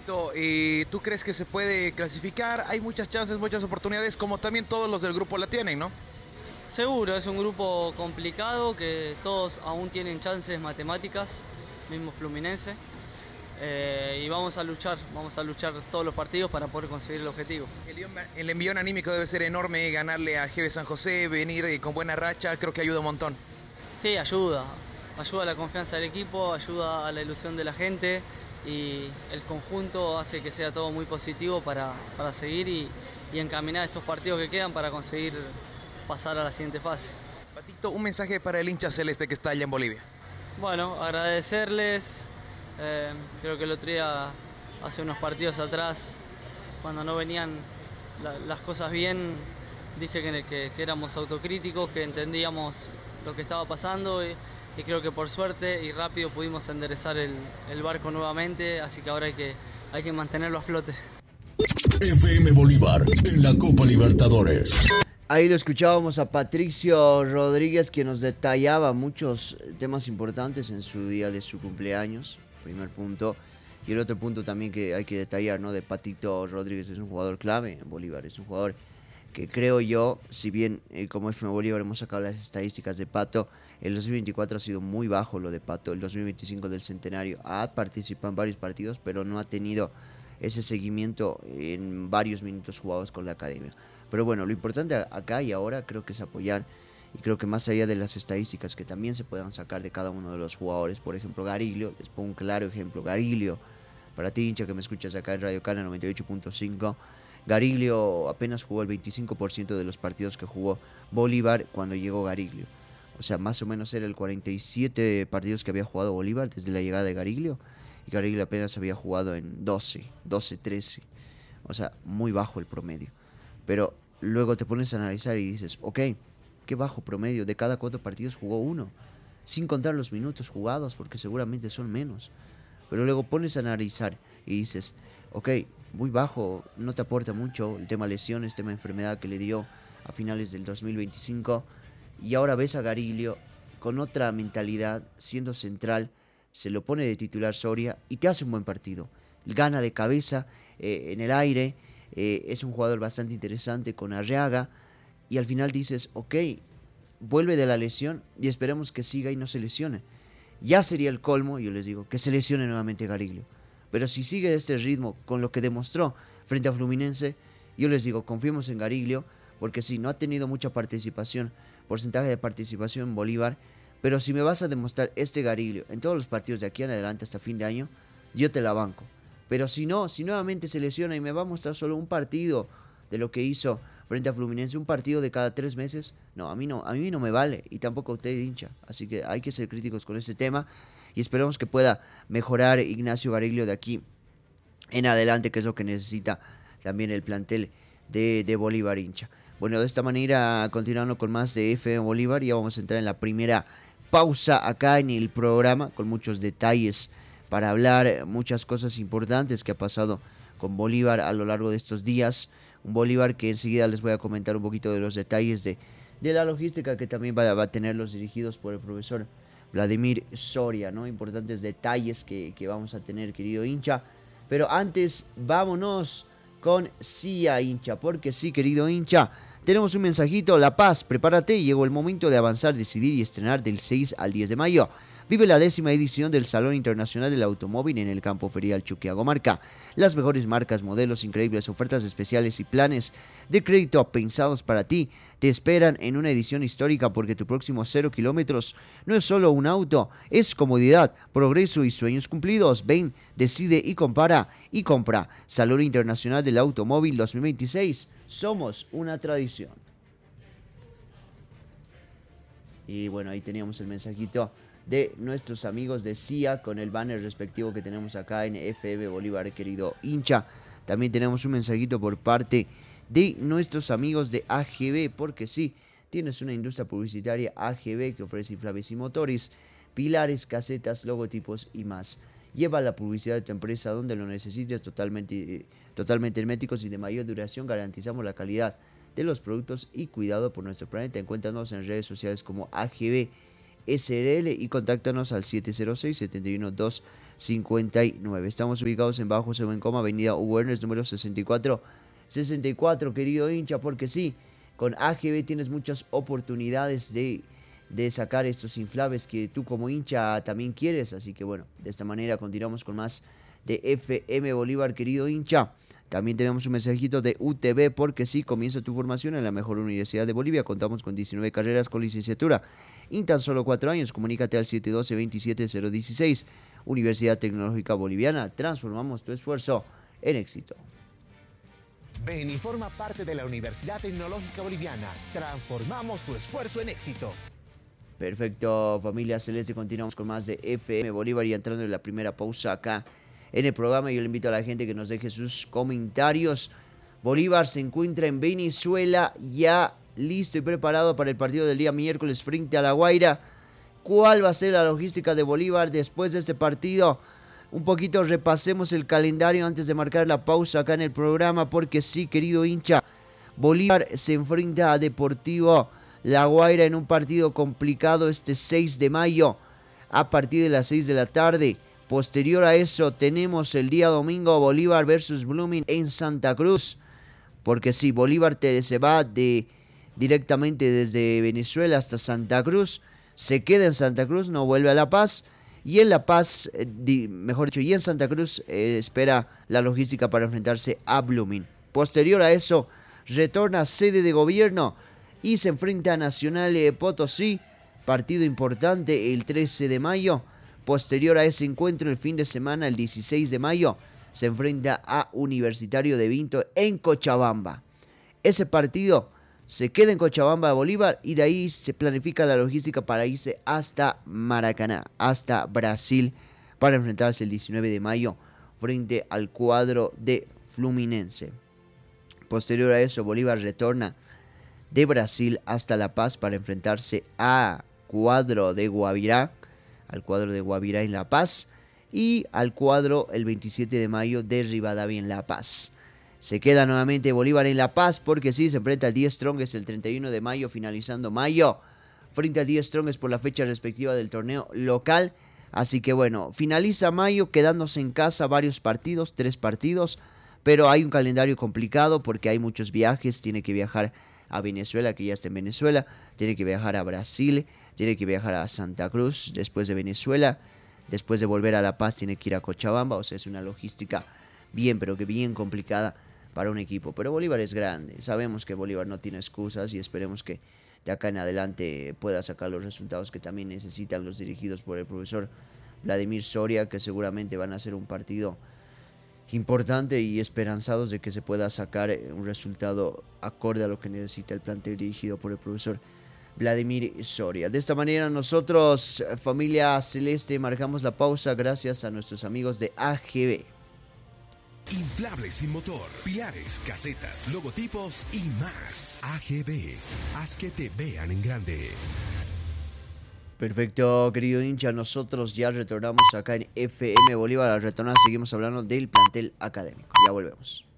Patito, ¿tú crees que se puede clasificar? Hay muchas chances, muchas oportunidades, como también todos los del grupo la tienen, ¿no? Seguro, es un grupo complicado que todos aún tienen chances matemáticas, mismo Fluminense. Y vamos a luchar todos los partidos para poder conseguir el objetivo. El envión anímico debe ser enorme, ganarle a GB San José, venir con buena racha, creo que ayuda un montón. Sí, ayuda a la confianza del equipo, ayuda a la ilusión de la gente y el conjunto hace que sea todo muy positivo para seguir y encaminar estos partidos que quedan para conseguir pasar a la siguiente fase. Patito, un mensaje para el hincha celeste que está allá en Bolivia. Bueno, agradecerles, creo que el otro día, hace unos partidos atrás, cuando no venían las cosas bien, dije que éramos autocríticos, que entendíamos lo que estaba pasando y creo que por suerte y rápido pudimos enderezar el barco nuevamente, así que ahora hay que mantenerlo a flote. FM Bolívar en la Copa Libertadores. Ahí lo escuchábamos a Patricio Rodríguez, que nos detallaba muchos temas importantes en su día de su cumpleaños, primer punto. Y el otro punto también que hay que detallar, ¿no? De Patito Rodríguez, es un jugador clave en Bolívar, es un jugador que creo yo, si bien como FM Bolívar hemos sacado las estadísticas de Pato, el 2024 ha sido muy bajo lo de Pato, el 2025 del centenario ha participado en varios partidos, pero no ha tenido ese seguimiento en varios minutos jugados con la academia. Pero bueno, lo importante acá y ahora creo que es apoyar, y creo que más allá de las estadísticas que también se puedan sacar de cada uno de los jugadores, por ejemplo Gariglio, les pongo un claro ejemplo, Gariglio, para ti hincha que me escuchas acá en Radio Cana 98.5, Gariglio apenas jugó el 25% de los partidos que jugó Bolívar cuando llegó Gariglio. O sea, más o menos era el 47 partidos que había jugado Bolívar desde la llegada de Gariglio, y Gariglio apenas había jugado en 12, 13. O sea, muy bajo el promedio. Pero luego te pones a analizar y dices, ok, qué bajo promedio, de cada 4 partidos jugó uno, sin contar los minutos jugados, porque seguramente son menos. Pero luego pones a analizar y dices, ok, muy bajo, no te aporta mucho el tema lesiones, tema enfermedad que le dio a finales del 2025. Y ahora ves a Gariglio con otra mentalidad, siendo central, se lo pone de titular Soria y te hace un buen partido. Gana de cabeza en el aire, es un jugador bastante interesante con Arriaga y al final dices, ok, vuelve de la lesión y esperemos que siga y no se lesione. Ya sería el colmo, yo les digo, que se lesione nuevamente Gariglio. Pero si sigue este ritmo con lo que demostró frente a Fluminense, yo les digo, confiemos en Gariglio, porque sí, no ha tenido mucha participación, porcentaje de participación en Bolívar, pero si me vas a demostrar este Gariglio en todos los partidos de aquí en adelante hasta fin de año, yo te la banco. Pero si no, si nuevamente se lesiona y me va a mostrar solo un partido de lo que hizo frente a Fluminense, un partido de cada 3 meses, no, a mí no me vale, y tampoco a usted, hincha. Así que hay que ser críticos con ese tema y esperemos que pueda mejorar Ignacio Gariglio de aquí en adelante, que es lo que necesita también el plantel de Bolívar, hincha. Bueno, de esta manera, continuando con más de FM Bolívar, ya vamos a entrar en la primera pausa acá en el programa con muchos detalles para hablar, muchas cosas importantes que ha pasado con Bolívar a lo largo de estos días. Un Bolívar que enseguida les voy a comentar un poquito de los detalles de la logística que también va a tener los dirigidos por el profesor Vladimir Soria, ¿no? Importantes detalles que vamos a tener, querido hincha. Pero antes, vámonos con CIA, hincha, porque sí, querido hincha, tenemos un mensajito. La Paz, prepárate, llegó el momento de avanzar, decidir y estrenar del 6 al 10 de mayo. Vive la 10ª edición del Salón Internacional del Automóvil en el Campo Ferial Chuquiagomarca. Las mejores marcas, modelos, increíbles ofertas especiales y planes de crédito pensados para ti te esperan en una edición histórica, porque tu próximo 0 kilómetros no es solo un auto, es comodidad, progreso y sueños cumplidos. Ven, decide y compara y compra. Salón Internacional del Automóvil 2026. Somos una tradición. Y bueno, ahí teníamos el mensajito de nuestros amigos de CIA con el banner respectivo que tenemos acá en FM Bolívar, querido hincha. También tenemos un mensajito por parte de nuestros amigos de AGB, porque sí, tienes una industria publicitaria AGB que ofrece inflables y motores, pilares, casetas, logotipos y más. Lleva la publicidad de tu empresa donde lo necesites, totalmente herméticos y de mayor duración. Garantizamos la calidad de los productos y cuidado por nuestro planeta. Encuéntranos en redes sociales como AGB SRL y contáctanos al 706-712 59. Estamos ubicados en Bajo Sebencoma, avenida Hugo Ernest, número 64, querido hincha, porque sí, con AGB tienes muchas oportunidades de sacar estos inflables que tú como hincha también quieres. Así que bueno, de esta manera continuamos con más de FM Bolívar, querido hincha. También tenemos un mensajito de UTB, porque sí, comienza tu formación en la mejor universidad de Bolivia. Contamos con 19 carreras con licenciatura en tan solo 4 años. Comunícate al 712-27016. Universidad Tecnológica Boliviana. Transformamos tu esfuerzo en éxito. Ven y forma parte de la Universidad Tecnológica Boliviana. Transformamos tu esfuerzo en éxito. Perfecto, familia celeste. Continuamos con más de FM Bolívar y entrando en la primera pausa acá en el programa. Yo le invito a la gente que nos deje sus comentarios. Bolívar se encuentra en Venezuela, ya listo y preparado para el partido del día miércoles frente a La Guaira. ¿Cuál va a ser la logística de Bolívar después de este partido? Un poquito repasemos el calendario antes de marcar la pausa acá en el programa, porque sí, querido hincha, Bolívar se enfrenta a Deportivo La Guaira en un partido complicado este 6 de mayo a partir de las 6 de la tarde. Posterior a eso tenemos el día domingo Bolívar versus Blooming en Santa Cruz, porque sí, Bolívar se va directamente desde Venezuela hasta Santa Cruz, se queda en Santa Cruz, no vuelve a La Paz, y en La Paz, y en Santa Cruz espera la logística para enfrentarse a Blooming. Posterior a eso retorna a sede de gobierno y se enfrenta a Nacional Potosí, partido importante el 13 de mayo. Posterior a ese encuentro, el fin de semana, el 16 de mayo, se enfrenta a Universitario de Vinto en Cochabamba. Ese partido se queda en Cochabamba, Bolívar, y de ahí se planifica la logística para irse hasta Maracaná, hasta Brasil, para enfrentarse el 19 de mayo frente al cuadro de Fluminense. Posterior a eso, Bolívar retorna de Brasil hasta La Paz para enfrentarse al cuadro de Guavirá en La Paz, y al cuadro el 27 de mayo de Rivadavia en La Paz. Se queda nuevamente Bolívar en La Paz, porque sí, se enfrenta al 10 Strongest el 31 de mayo, finalizando mayo, frente al 10 Strongest por la fecha respectiva del torneo local. Así que bueno, finaliza mayo quedándose en casa varios partidos, 3 partidos, pero hay un calendario complicado porque hay muchos viajes. Tiene que viajar a Venezuela, que ya está en Venezuela, tiene que viajar a Brasil, tiene que viajar a Santa Cruz después de Venezuela, después de volver a La Paz tiene que ir a Cochabamba. O sea, es una logística bien, pero que bien complicada para un equipo. Pero Bolívar es grande, sabemos que Bolívar no tiene excusas, y esperemos que de acá en adelante pueda sacar los resultados que también necesitan los dirigidos por el profesor Vladimir Soria, que seguramente van a hacer un partido importante, y esperanzados de que se pueda sacar un resultado acorde a lo que necesita el plantel dirigido por el profesor Vladimir Soria. De esta manera nosotros, familia celeste, marcamos la pausa gracias a nuestros amigos de AGB. Inflables sin motor, pilares, casetas, logotipos y más. AGB, haz que te vean en grande. Perfecto, querido hincha, nosotros ya retornamos acá en FM Bolívar. Al retornar seguimos hablando del plantel académico. Ya volvemos.